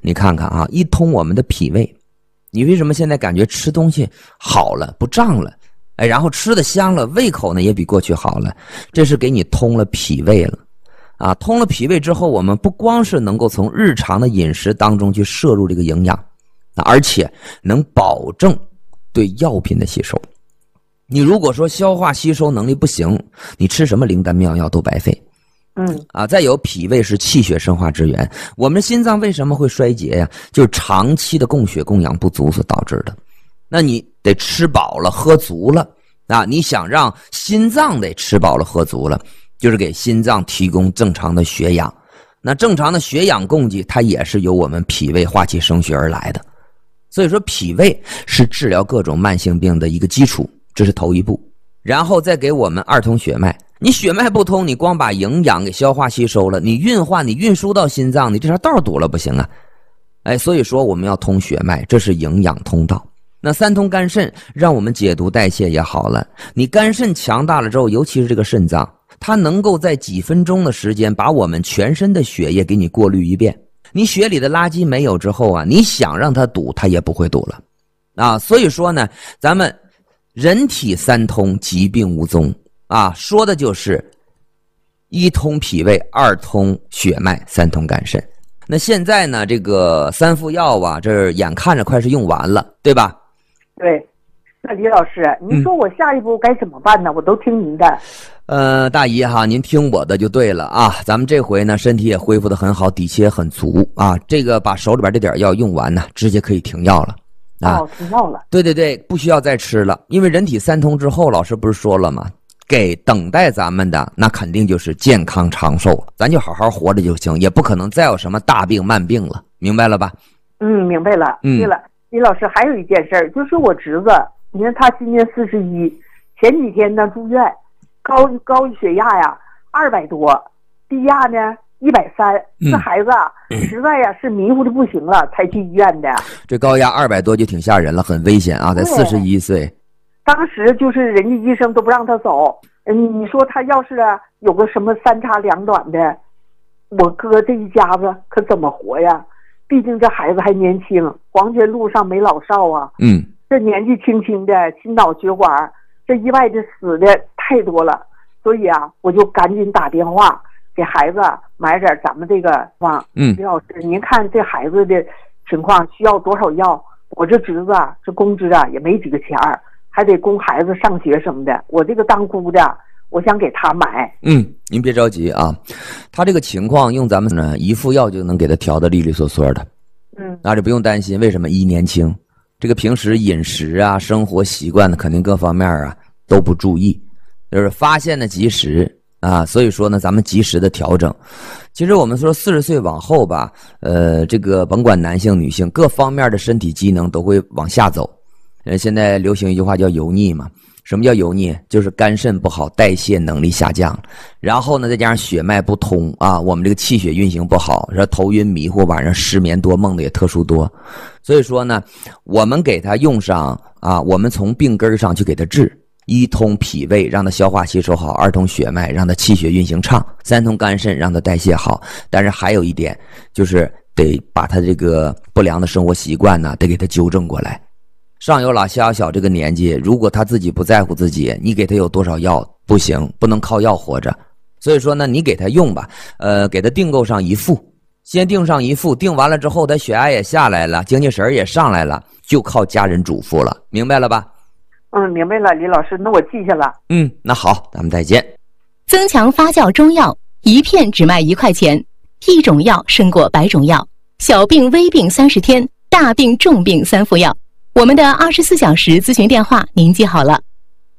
你看看啊，一通我们的脾胃，你为什么现在感觉吃东西好了，不胀了，然后吃的香了，胃口呢也比过去好了？这是给你通了脾胃了啊！通了脾胃之后，我们不光是能够从日常的饮食当中去摄入这个营养，而且能保证对药品的吸收。你如果说消化吸收能力不行，你吃什么灵丹妙药都白费。再有脾胃是气血生化之源，我们心脏为什么会衰竭呀？就是长期的供血供氧不足所导致的。那你得吃饱了喝足了啊！你想让心脏得吃饱了喝足了，就是给心脏提供正常的血氧。那正常的血氧供给，它也是由我们脾胃化气生血而来的。所以说脾胃是治疗各种慢性病的一个基础，这是头一步。然后再给我们二通血脉。你血脉不通，你光把营养给消化吸收了，你运化你运输到心脏，你这条道堵了不行啊。所以说我们要通血脉，这是营养通道。那三通肝肾，让我们解毒代谢也好了。你肝肾强大了之后，尤其是这个肾脏，它能够在几分钟的时间把我们全身的血液给你过滤一遍。你血里的垃圾没有之后啊，你想让它堵，它也不会堵了啊。所以说呢，咱们人体三通，疾病无踪啊，说的就是一通脾胃，二通血脉，三通肝肾。那现在呢，这个三副药啊，这眼看着快是用完了，对吧？ 对。那李老师，您说我下一步该怎么办呢？我都听您的。 大姨哈，您听我的就对了啊。咱们这回呢，身体也恢复得很好，底气也很足啊。这个把手里边这点药用完呢，直接可以停药了。 停药了。对对对，不需要再吃了。因为人体三通之后，老师不是说了吗？给等待咱们的那肯定就是健康长寿了，咱就好好活着就行，也不可能再有什么大病慢病了，明白了吧？ 明白了。对了，李老师还有一件事儿，就是我侄子，你看他今年41，前几天呢住院，高血压呀200多，低压呢130，这孩子实在呀是迷糊的不行了，才去医院的。这高压200多就挺吓人了，很危险啊，才41岁。 当时就是人家医生都不让他走，你说他要是有个什么3长2短的，我哥这一家子可怎么活呀？毕竟这孩子还年轻，黄泉路上没老少啊。这年纪轻轻的心脑血管，这意外的死的太多了，所以啊，我就赶紧打电话给孩子买点咱们这个李老师，您看这孩子的情况需要多少药？我这侄子这工资也没几个钱儿，还得供孩子上学什么的，我这个当姑的，我想给他买。 您别着急啊，他这个情况用咱们呢一副药就能给他调得利利索索的。那就不用担心，为什么？一年轻，这个平时饮食啊、生活习惯的肯定各方面啊都不注意，就是发现的及时啊，所以说呢，咱们及时的调整。其实我们说40岁往后吧，这个甭管男性女性，各方面的身体机能都会往下走。现在流行一句话叫油腻嘛。什么叫油腻？就是肝肾不好，代谢能力下降，然后呢再加上血脉不通啊，我们这个气血运行不好，说头晕迷糊，晚上失眠多，梦的也特殊多。所以说呢，我们给他用上啊，我们从病根上去给他治，一通脾胃让他消化吸收好，二通血脉让他气血运行畅，三通肝肾让他代谢好。但是还有一点，就是得把他这个不良的生活习惯呢，得给他纠正过来。上有老下有小，这个年纪，如果他自己不在乎自己，你给他有多少药不行，不能靠药活着。所以说呢，你给他用吧，给他订购上一副，先订上一副，订完了之后，他血压也下来了，精气神也上来了，就靠家人嘱咐了，明白了吧？ 明白了，李老师，那我记下了。 那好，咱们再见。 增强发酵中药，一片只卖1块钱，一种药胜过100种药，小病微病30天，大病重病3副药。我们的24小时咨询电话您记好了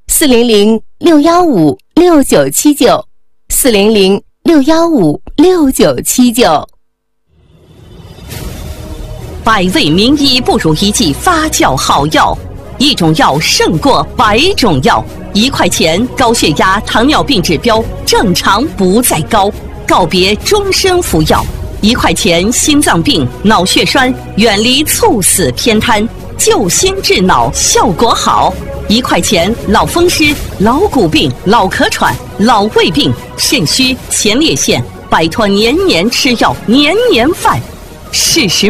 ，400-615-6979 400-615-6979。 百味名医不如一剂发酵好药，一种药胜过100种药。1块钱，高血压、糖尿病指标正常不再高，告别终身服药。1块钱，心脏病、脑血栓远离猝死偏瘫。救心治脑效果好，1块钱，老风湿、老骨病、老咳喘、老胃病、肾虚、前列腺，摆脱年年吃药、年年犯。事实